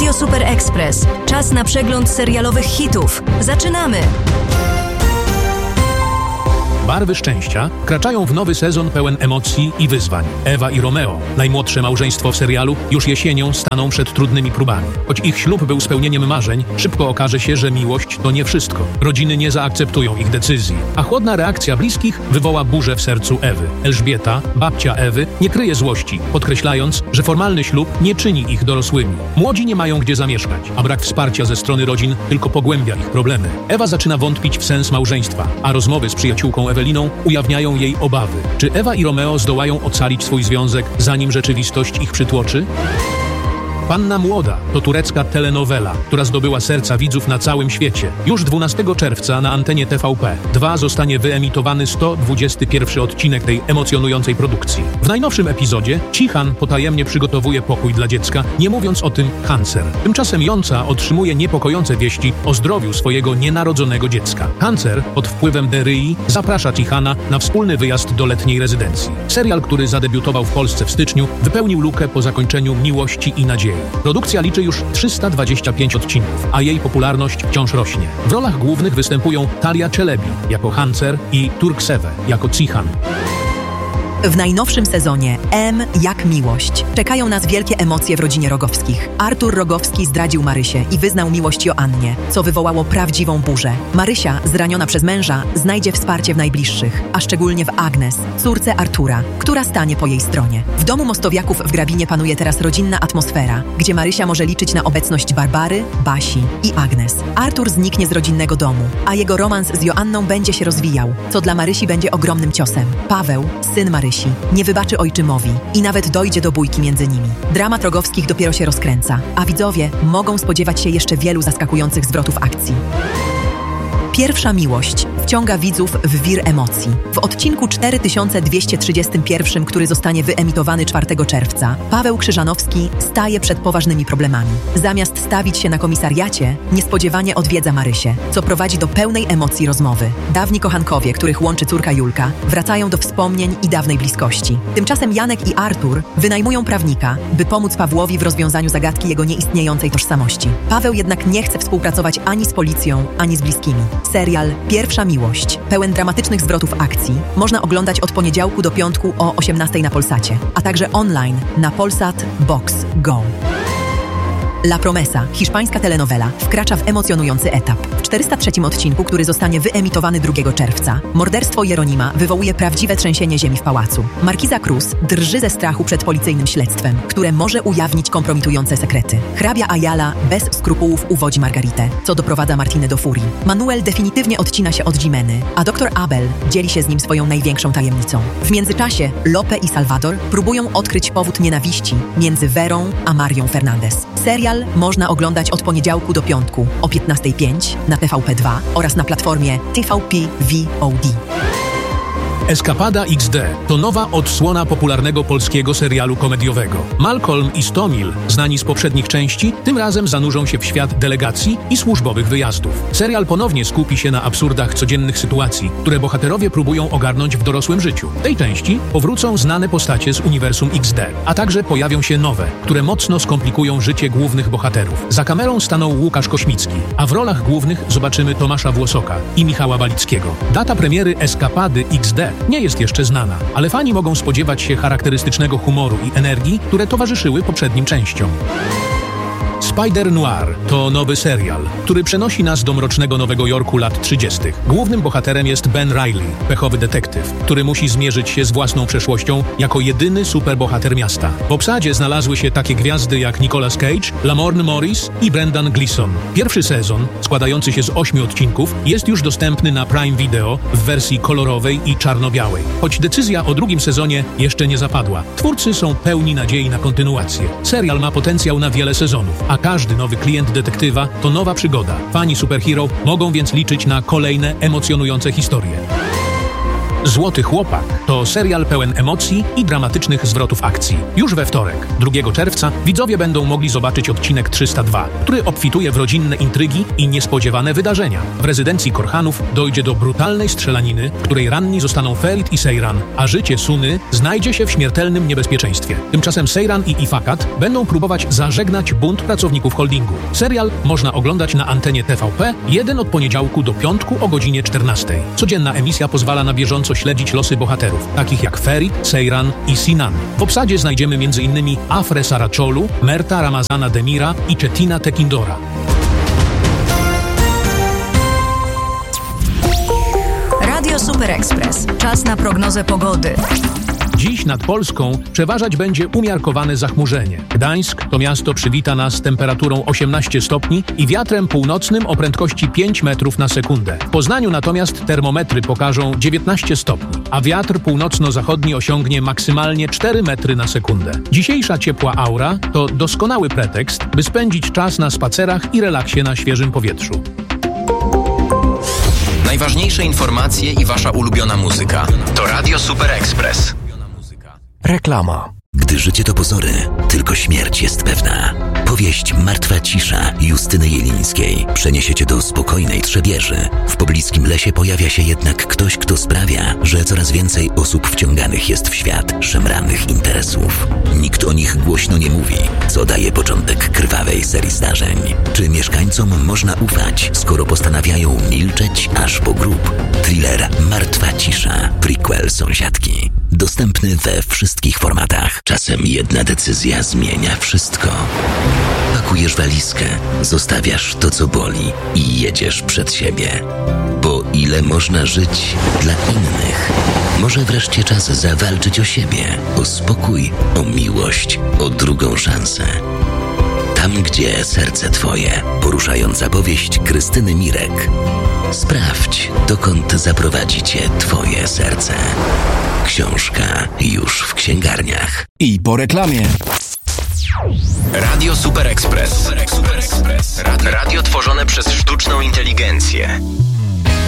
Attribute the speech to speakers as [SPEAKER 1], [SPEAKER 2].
[SPEAKER 1] Radio Super Express. Czas na przegląd serialowych hitów. Zaczynamy!
[SPEAKER 2] Barwy szczęścia wkraczają w nowy sezon pełen emocji i wyzwań. Ewa i Romeo, najmłodsze małżeństwo w serialu, już jesienią staną przed trudnymi próbami. Choć ich ślub był spełnieniem marzeń, szybko okaże się, że miłość to nie wszystko. Rodziny nie zaakceptują ich decyzji, a chłodna reakcja bliskich wywoła burzę w sercu Ewy. Elżbieta, babcia Ewy, nie kryje złości, podkreślając, że formalny ślub nie czyni ich dorosłymi. Młodzi nie mają gdzie zamieszkać, a brak wsparcia ze strony rodzin tylko pogłębia ich problemy. Ewa zaczyna wątpić w sens małżeństwa, a rozmowy z przyjaciółką Eweliną ujawniają jej obawy. Czy Ewa i Romeo zdołają ocalić swój związek, zanim rzeczywistość ich przytłoczy? Panna Młoda to turecka telenowela, która zdobyła serca widzów na całym świecie. Już 12 czerwca na antenie TVP2 zostanie wyemitowany 121 odcinek tej emocjonującej produkcji. W najnowszym epizodzie Cihan potajemnie przygotowuje pokój dla dziecka, nie mówiąc o tym Hancer. Tymczasem Jonca otrzymuje niepokojące wieści o zdrowiu swojego nienarodzonego dziecka. Hancer pod wpływem Deryi zaprasza Cihana na wspólny wyjazd do letniej rezydencji. Serial, który zadebiutował w Polsce w styczniu, wypełnił lukę po zakończeniu Miłości i Nadziei. Produkcja liczy już 325 odcinków, a jej popularność wciąż rośnie. W rolach głównych występują Talia Czelebi jako Hancer i Turkseve jako Cihan.
[SPEAKER 3] W najnowszym sezonie M jak miłość. Czekają nas wielkie emocje w rodzinie Rogowskich. Artur Rogowski zdradził Marysię i wyznał miłość Joannie, co wywołało prawdziwą burzę. Marysia, zraniona przez męża, znajdzie wsparcie w najbliższych, a szczególnie w Agnes, córce Artura, która stanie po jej stronie. W domu Mostowiaków w Grabinie panuje teraz rodzinna atmosfera, gdzie Marysia może liczyć na obecność Barbary, Basi i Agnes. Artur zniknie z rodzinnego domu, a jego romans z Joanną będzie się rozwijał, co dla Marysi będzie ogromnym ciosem. Paweł, syn Marysi, nie wybaczy ojczymowi i nawet dojdzie do bójki między nimi. Dramat Rogowskich dopiero się rozkręca, a widzowie mogą spodziewać się jeszcze wielu zaskakujących zwrotów akcji. Pierwsza miłość wciąga widzów w wir emocji. W odcinku 4231, który zostanie wyemitowany 4 czerwca, Paweł Krzyżanowski staje przed poważnymi problemami. Zamiast stawić się na komisariacie, niespodziewanie odwiedza Marysię, co prowadzi do pełnej emocji rozmowy. Dawni kochankowie, których łączy córka Julka, wracają do wspomnień i dawnej bliskości. Tymczasem Janek i Artur wynajmują prawnika, by pomóc Pawłowi w rozwiązaniu zagadki jego nieistniejącej tożsamości. Paweł jednak nie chce współpracować ani z policją, ani z bliskimi. Serial Pierwsza miłość, pełen dramatycznych zwrotów akcji, można oglądać od poniedziałku do piątku o 18:00 na Polsacie, a także online na Polsat Box Go. La Promesa, hiszpańska telenowela, wkracza w emocjonujący etap. W 403 odcinku, który zostanie wyemitowany 2 czerwca, morderstwo Jeronima wywołuje prawdziwe trzęsienie ziemi w pałacu. Markiza Cruz drży ze strachu przed policyjnym śledztwem, które może ujawnić kompromitujące sekrety. Hrabia Ayala bez skrupułów uwodzi Margaritę, co doprowadza Martinę do furii. Manuel definitywnie odcina się od Jimeny, a dr Abel dzieli się z nim swoją największą tajemnicą. W międzyczasie Lope i Salvador próbują odkryć powód nienawiści między Verą a Marią Fernandez. Serial można oglądać od poniedziałku do piątku o 15:05 na TVP2 oraz na platformie TVP VOD.
[SPEAKER 2] Eskapada XD to nowa odsłona popularnego polskiego serialu komediowego. Malcolm i Stomil, znani z poprzednich części, tym razem zanurzą się w świat delegacji i służbowych wyjazdów. Serial ponownie skupi się na absurdach codziennych sytuacji, które bohaterowie próbują ogarnąć w dorosłym życiu. W tej części powrócą znane postacie z uniwersum XD, a także pojawią się nowe, które mocno skomplikują życie głównych bohaterów. Za kamerą staną Łukasz Kośmicki, a w rolach głównych zobaczymy Tomasza Włosoka i Michała Walickiego. Data premiery Eskapady XD nie jest jeszcze znana, ale fani mogą spodziewać się charakterystycznego humoru i energii, które towarzyszyły poprzednim częściom. Spider Noir to nowy serial, który przenosi nas do mrocznego Nowego Jorku lat 30. Głównym bohaterem jest Ben Reilly, pechowy detektyw, który musi zmierzyć się z własną przeszłością jako jedyny superbohater miasta. W obsadzie znalazły się takie gwiazdy jak Nicolas Cage, Lamorne Morris i Brendan Gleeson. Pierwszy sezon, składający się z 8 odcinków, jest już dostępny na Prime Video w wersji kolorowej i czarno-białej. Choć decyzja o drugim sezonie jeszcze nie zapadła, twórcy są pełni nadziei na kontynuację. Serial ma potencjał na wiele sezonów, a każdy nowy klient detektywa to nowa przygoda. Fani superhero mogą więc liczyć na kolejne emocjonujące historie. Złoty Chłopak to serial pełen emocji i dramatycznych zwrotów akcji. Już we wtorek, 2 czerwca, widzowie będą mogli zobaczyć odcinek 302, który obfituje w rodzinne intrygi i niespodziewane wydarzenia. W rezydencji Korhanów dojdzie do brutalnej strzelaniny, w której ranni zostaną Ferit i Seyran, a życie Suny znajdzie się w śmiertelnym niebezpieczeństwie. Tymczasem Seyran i Ifakat będą próbować zażegnać bunt pracowników holdingu. Serial można oglądać na antenie TVP od poniedziałku do piątku o godzinie 14. Codzienna emisja pozwala na bieżąco śledzić losy bohaterów, takich jak Ferit, Seyran i Sinan. W obsadzie znajdziemy m.in. Afre Saracholu, Merta Ramazana Demira i Cetina Tekindora.
[SPEAKER 1] Radio Super Express. Czas na prognozę pogody.
[SPEAKER 2] Dziś nad Polską przeważać będzie umiarkowane zachmurzenie. Gdańsk to miasto przywita nas temperaturą 18 stopni i wiatrem północnym o prędkości 5 metrów na sekundę. W Poznaniu natomiast termometry pokażą 19 stopni, a wiatr północno-zachodni osiągnie maksymalnie 4 metry na sekundę. Dzisiejsza ciepła aura to doskonały pretekst, by spędzić czas na spacerach i relaksie na świeżym powietrzu.
[SPEAKER 4] Najważniejsze informacje i wasza ulubiona muzyka to Radio Super Express.
[SPEAKER 5] Reklama. Gdy życie to pozory, tylko śmierć jest pewna. Powieść Martwa cisza Justyny Jelińskiej przeniesie cię do spokojnej Trzebieży. W pobliskim lesie pojawia się jednak ktoś, kto sprawia, że coraz więcej osób wciąganych jest w świat szemranych interesów. Nikt o nich głośno nie mówi, co daje początek krwawej serii zdarzeń. Czy mieszkańcom można ufać, skoro postanawiają milczeć aż po grób? Thriller Martwa cisza, prequel Sąsiadki. Dostępny we wszystkich formatach. Czasem jedna decyzja zmienia wszystko. Pakujesz walizkę, zostawiasz to, co boli i jedziesz przed siebie. Bo ile można żyć dla innych? Może wreszcie czas zawalczyć o siebie, o spokój, o miłość, o drugą szansę. Tam, gdzie serce twoje. Poruszająca powieść Krystyny Mirek. Sprawdź, dokąd zaprowadzi cię twoje serce. Książka już w księgarniach.
[SPEAKER 6] I po reklamie.
[SPEAKER 4] Radio Super Express. Radio tworzone przez sztuczną inteligencję.